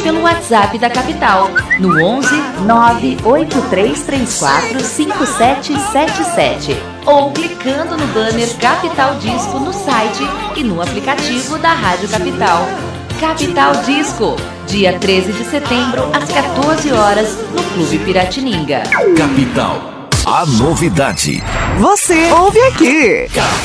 pelo WhatsApp da capital, no 11 98334 5777, ou clicando no banner Capital Disco no site e no aplicativo da Rádio Capital. Capital Disco, dia 13 de setembro, às 14 horas, no Clube Piratininga. Capital, a novidade. Você ouve aqui.